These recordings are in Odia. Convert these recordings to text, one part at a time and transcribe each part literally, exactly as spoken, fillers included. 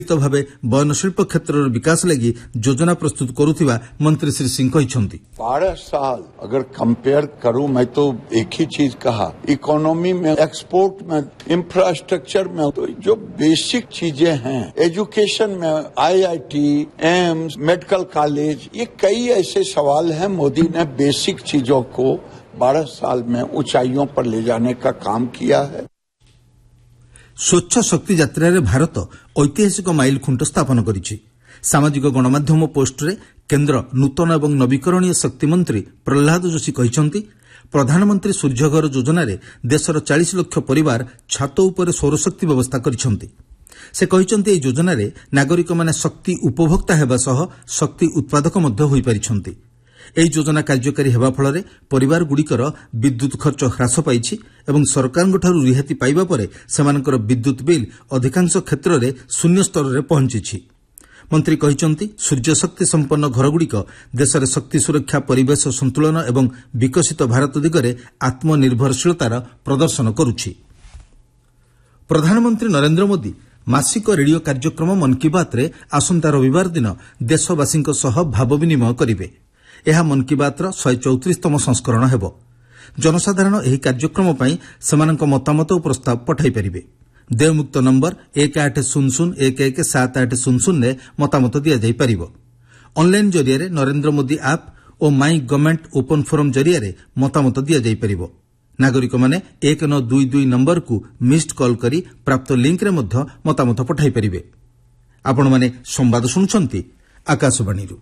भावे बयनशिल्प क्षेत्र विकास लगी योजना प्रस्तुत करुथिबा मंत्री श्री सिंह कहते बारह साल अगर कंपेयर करूं मैं तो एक ही चीज कहा, इकोनॉमी में, एक्सपोर्ट में, इंफ्रास्ट्रक्चर में, तो जो बेसिक चीजें हैं, एजुकेशन में, आईआईटी, एम्स, मेडिकल कॉलेज, ये कई ऐसे सवाल हैं। मोदी ने बेसिक चीजों को बारह साल में ऊंचाइयों पर ले जाने का काम किया है। स्वच्छ शक्ति यात्रा रे भारत ऐतिहासिक माइल खुंट स्थापन करिछि। सामाजिक गणमाध्यम पोस्टरे केन्द्र नूतन एवं नवीकरणीय शक्ति मंत्री प्रहलाद जोशी कहिसंति प्रधानमंत्री सूर्यघर योजना रे देशर चालीस लाख परिवार छात उपरे सौरशक्ति व्यवस्था करिसंति। से कहिसंति एई योजना रे नागरिक माने शक्ति उपभोक्ता हेबा सह शक्ति उत्पादक मध्य होई परिसंति। ଏହି ଯୋଜନା କାର୍ଯ୍ୟକାରୀ ହେବା ଫଳରେ ପରିବାର ଗୁଡ଼ିକର ବିଦ୍ୟୁତ୍ ଖର୍ଚ୍ଚ ହ୍ରାସ ପାଇଛି ଏବଂ ସରକାରଙ୍କଠାରୁ ରିହାତି ପାଇବା ପରେ ସେମାନଙ୍କର ବିଦ୍ୟୁତ୍ ବିଲ୍ ଅଧିକାଂଶ କ୍ଷେତ୍ରରେ ଶୂନ୍ୟ ସ୍ତରରେ ପହଞ୍ଚିଛି। ମନ୍ତ୍ରୀ କହିଛନ୍ତି ସୂର୍ଯ୍ୟଶକ୍ତି ସମ୍ପନ୍ନ ଘରଗୁଡ଼ିକ ଦେଶରେ ଶକ୍ତି ସୁରକ୍ଷା, ପରିବେଶ ସନ୍ତୁଳନ ଏବଂ ବିକଶିତ ଭାରତ ଦିଗରେ ଆତ୍ମନିର୍ଭରଶୀଳତାର ପ୍ରଦର୍ଶନ କରୁଛି। ପ୍ରଧାନମନ୍ତ୍ରୀ ନରେନ୍ଦ୍ର ମୋଦି ମାସିକ ରେଡିଓ କାର୍ଯ୍ୟକ୍ରମ ମନ୍ କି ବାତ୍ରେ ଆସନ୍ତା ରବିବାର ଦିନ ଦେଶବାସୀଙ୍କ ସହ ଭାବ ବିନିମୟ କରିବେ। ଏହା ମନ୍ କି ବାତ୍ର ଶହେ ଚଉତିରିଶତମ ସଂସ୍କରଣ ହେବ। ଜନସାଧାରଣ ଏହି କାର୍ଯ୍ୟକ୍ରମ ପାଇଁ ସେମାନଙ୍କ ମତାମତ ଓ ପ୍ରସ୍ତାବ ପଠାଇ ପାରିବେ। ଦେୟମୁକ୍ତ ନମ୍ବର ଏକ ଆଠ ଶୂନ ଶୂନ ଏକ ଏକ ସାତ ଆଠ ଶୂନ ଶୂନରେ ମତାମତ ଦିଆଯାଇପାରିବ। ଅନ୍ଲାଇନ୍ ଜରିଆରେ ନରେନ୍ଦ୍ର ମୋଦି ଆପ୍ ଓ ମାଇ ଗଭର୍ଣ୍ଣମେଣ୍ଟ ଓପନ୍ ଫୋରମ୍ ଜରିଆରେ ମତାମତ ଦିଆଯାଇପାରିବ। ନାଗରିକମାନେ ଏକ ନଅ ଦୁଇ ଦୁଇ ନମ୍ବରକୁ ମିସ୍ଡ କଲ୍ କରି ପ୍ରାପ୍ତ ଲିଙ୍କରେ ମଧ୍ୟ ମତାମତ ପଠାଇ ପାରିବେ। ଆପଣମାନେ ସମ୍ବାଦ ଶୁଣୁଛନ୍ତି ଆକାଶବାଣୀରୁ।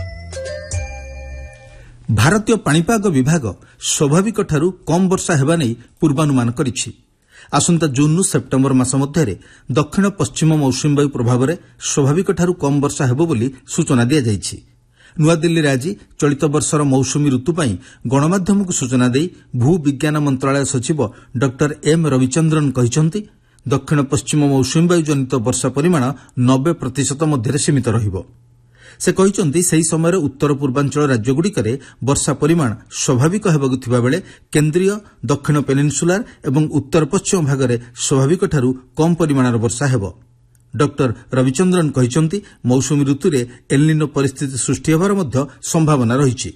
ଭାରତୀୟ ପାଣିପାଗ ବିଭାଗ ସ୍ୱାଭାବିକଠାରୁ କମ୍ ବର୍ଷା ହେବା ନେଇ ପୂର୍ବାନୁମାନ କରିଛି। ଆସନ୍ତା ଜୁନ୍ରୁ ସେପ୍ଟେମ୍ବର ମାସ ମଧ୍ୟରେ ଦକ୍ଷିଣ ପଶ୍ଚିମ ମୌସୁମୀ ବାୟୁ ପ୍ରଭାବରେ ସ୍ୱାଭାବିକଠାରୁ କମ୍ ବର୍ଷା ହେବ ବୋଲି ସୂଚନା ଦିଆଯାଇଛି। ନୂଆଦିଲ୍ଲୀରେ ଆଜି ଚଳିତ ବର୍ଷର ମୌସୁମୀ ଋତୁ ପାଇଁ ଗଣମାଧ୍ୟମକୁ ସୂଚନା ଦେଇ ଭୂ ବିଜ୍ଞାନ ମନ୍ତ୍ରଣାଳୟ ସଚିବ ଡକ୍ଟର ଏମ୍ ରବିଚନ୍ଦ୍ରନ୍ କହିଛନ୍ତି ଦକ୍ଷିଣ ପଶ୍ଚିମ ମୌସୁମୀ ବାୟୁ ଜନିତ ବର୍ଷା ପରିମାଣ ନବେ ପ୍ରତିଶତ ମଧ୍ୟରେ ସୀମିତ ରହିବ। ସେ କହିଛନ୍ତି ସେହି ସମୟରେ ଉତ୍ତର ପୂର୍ବାଞ୍ଚଳ ରାଜ୍ୟଗୁଡ଼ିକରେ ବର୍ଷା ପରିମାଣ ସ୍ୱାଭାବିକ ହେବାକୁ ଥିବାବେଳେ କେନ୍ଦ୍ରୀୟ, ଦକ୍ଷିଣ ପେନିନସୁଲାର ଏବଂ ଉତ୍ତର ପଶ୍ଚିମ ଭାଗରେ ସ୍ୱାଭାବିକଠାରୁ କମ୍ ପରିମାଣର ବର୍ଷା ହେବ। ଡକ୍ଟର ରବିଚନ୍ଦ୍ରନ୍ କହିଛନ୍ତି ମୌସୁମୀ ଋତୁରେ ଏଲ୍‌ନିନୋ ପରିସ୍ଥିତି ସୃଷ୍ଟି ହେବାର ମଧ୍ୟ ସମ୍ଭାବନା ରହିଛି।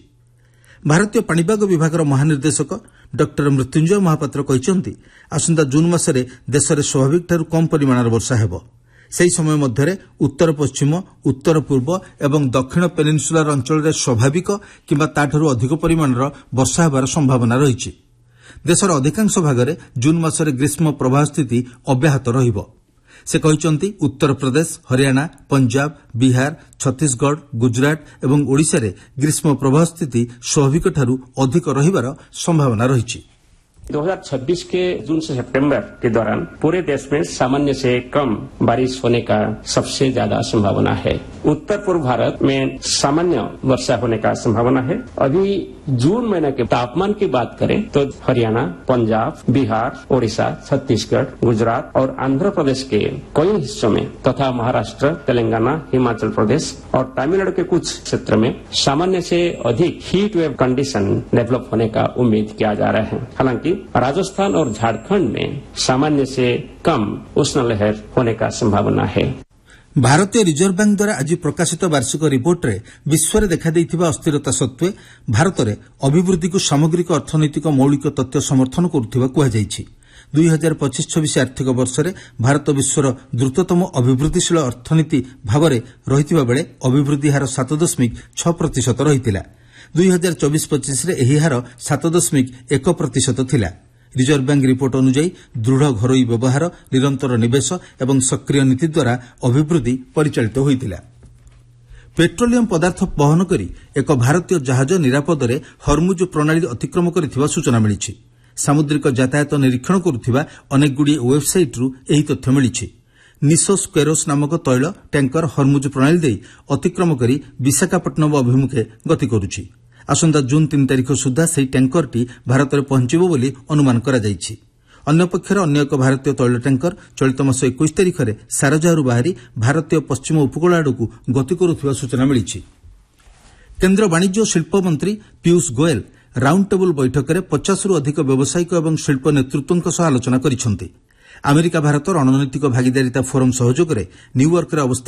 ଭାରତୀୟ ପାଣିପାଗ ବିଭାଗର ମହାନିର୍ଦ୍ଦେଶକ ଡକ୍ଟର ମୃତ୍ୟୁଞ୍ଜୟ ମହାପାତ୍ର କହିଛନ୍ତି ଆସନ୍ତା ଜୁନ୍ ମାସରେ ଦେଶରେ ସ୍ୱାଭାବିକଠାରୁ କମ୍ ପରିମାଣର ବର୍ଷା ହେବ। ସେହି ସମୟ ମଧ୍ୟରେ ଉତ୍ତର ପଶ୍ଚିମ, ଉତ୍ତର ପୂର୍ବ ଏବଂ ଦକ୍ଷିଣ ପେନିନସୁଲାର ଅଞ୍ଚଳରେ ସ୍ୱାଭାବିକ କିମ୍ବା ତାଠାରୁ ଅଧିକ ପରିମାଣର ବର୍ଷା ହେବାର ସମ୍ଭାବନା ରହିଛି। ଦେଶର ଅଧିକାଂଶ ଭାଗରେ ଜୁନ୍ ମାସରେ ଗ୍ରୀଷ୍ମ ପ୍ରବାହ ସ୍ଥିତି ଅବ୍ୟାହତ ରହିବ। ସେ କହିଛନ୍ତି ଉତ୍ତରପ୍ରଦେଶ, ହରିୟାଣା, ପଞ୍ଜାବ, ବିହାର, ଛତିଶଗଡ଼, ଗୁଜରାଟ ଏବଂ ଓଡ଼ିଶାରେ ଗ୍ରୀଷ୍ମ ପ୍ରବାହ ସ୍ଥିତି ସ୍ୱାଭାବିକଠାରୁ ଅଧିକ ରହିବାର ସମ୍ଭାବନା ରହିଛି। दो हज़ार छब्बीस के जून से सितंबर के दौरान पूरे देश में सामान्य से कम बारिश होने का सबसे ज्यादा संभावना है। उत्तर पूर्व भारत में सामान्य वर्षा होने का संभावना है। अभी जून महीने के तापमान की बात करें तो हरियाणा, पंजाब, बिहार, ओडिशा, छत्तीसगढ़, गुजरात और आंध्र प्रदेश के कई हिस्सों में तथा महाराष्ट्र, तेलंगाना, हिमाचल प्रदेश और तमिलनाडु के कुछ क्षेत्र में सामान्य से अधिक हीट वेव कंडीशन डेवलप होने का उम्मीद किया जा रहा है। हालांकि राजस्थान और झारखंड में सामान्य से कम उष्ण लहर होने का संभावना है। ଭାରତୀୟ ରିଜର୍ଭ ବ୍ୟାଙ୍କ ଦ୍ୱାରା ଆଜି ପ୍ରକାଶିତ ବାର୍ଷିକ ରିପୋର୍ଟରେ ବିଶ୍ୱରେ ଦେଖାଦେଇଥିବା ଅସ୍ଥିରତା ସତ୍ତ୍ୱେ ଭାରତରେ ଅଭିବୃଦ୍ଧିକୁ ସାମଗ୍ରିକ ଅର୍ଥନୈତିକ ମୌଳିକ ତଥ୍ୟ ସମର୍ଥନ କରୁଥିବା କୁହାଯାଇଛି। ଦୁଇ ହଜାର ପଚିଶ ଛବିଶ ଆର୍ଥିକ ବର୍ଷରେ ଭାରତ ବିଶ୍ୱର ଦ୍ରୁତତମ ଅଭିବୃଦ୍ଧିଶୀଳ ଅର୍ଥନୀତି ଭାବରେ ରହିଥିବା ବେଳେ ଅଭିବୃଦ୍ଧି ହାର ସାତ ଦଶମିକ ଛଅ ପ୍ରତିଶତ ରହିଥିଲା। ଦୁଇ ହଜାର ଚବିଶ ପଚିଶରେ ଏହି ହାର ସାତ ଦଶମିକ ଏକ ପ୍ରତିଶତ ଥିଲା। ରିଜର୍ଭ ବ୍ୟାଙ୍କ ରିପୋର୍ଟ ଅନୁଯାୟୀ ଦୃଢ଼ ଘରୋଇ ବ୍ୟବହାର, ନିରନ୍ତର ନିବେଶ ଏବଂ ସକ୍ରିୟ ନୀତି ଦ୍ୱାରା ଅଭିବୃଦ୍ଧି ପରିଚାଳିତ ହୋଇଥିଲା। ପେଟ୍ରୋଲିୟମ ପଦାର୍ଥ ବହନ କରି ଏକ ଭାରତୀୟ ଜାହାଜ ନିରାପଦରେ ହର୍ମୁଜ ପ୍ରଣାଳୀ ଅତିକ୍ରମ କରିଥିବା ସୂଚନା ମିଳିଛି। ସାମୁଦ୍ରିକ ଯାତାୟାତ ନିରୀକ୍ଷଣ କରୁଥିବା ଅନେକଗୁଡ଼ିଏ ୱେବସାଇଟ୍ରୁ ଏହି ତଥ୍ୟ ମିଳିଛି। ନିସୋସ୍ କ୍ୱେରୋସ୍ ନାମକ ତୈଳ ଟ୍ୟାଙ୍କର ହର୍ମୁଜ ପ୍ରଣାଳୀ ଦେଇ ଅତିକ୍ରମ କରି ବିଶାଖାପଟ୍ଟନମ ଅଭିମୁଖେ ଗତି କରୁଛି। ଆସନ୍ତା ଜୁନ୍ ତିନି ତାରିଖ ସୁଦ୍ଧା ସେହି ଟ୍ୟାଙ୍କରଟି ଭାରତରେ ପହଞ୍ଚିବ ବୋଲି ଅନୁମାନ କରାଯାଇଛି। ଅନ୍ୟପକ୍ଷରେ ଅନ୍ୟ ଏକ ଭାରତୀୟ ତୈଳ ଟ୍ୟାଙ୍କର ଚଳିତ ମାସ ଏକୋଇଶ ତାରିଖରେ ସାରଜାହରୁ ବାହାରି ଭାରତୀୟ ପଶ୍ଚିମ ଉପକୂଳ ଆଡ଼କୁ ଗତି କରୁଥିବା ସୂଚନା ମିଳିଛି। କେନ୍ଦ୍ର ବାଣିଜ୍ୟ ଓ ଶିଳ୍ପ ମନ୍ତ୍ରୀ ପୀୟୁଷ ଗୋୟଲ ରାଉଣ୍ଡ ଟେବୁଲ୍ ବୈଠକରେ ପଚାଶରୁ ଅଧିକ ବ୍ୟବସାୟିକ ଏବଂ ଶିଳ୍ପ ନେତୃତ୍ୱଙ୍କ ସହ ଆଲୋଚନା କରିଛନ୍ତି। ଆମେରିକା ଭାରତ ରଣନୈତିକ ଭାଗିଦାରିତା ଫୋରମ ସହଯୋଗରେ ନ୍ୟୁୟର୍କରେ ଅବସ୍ଥିତ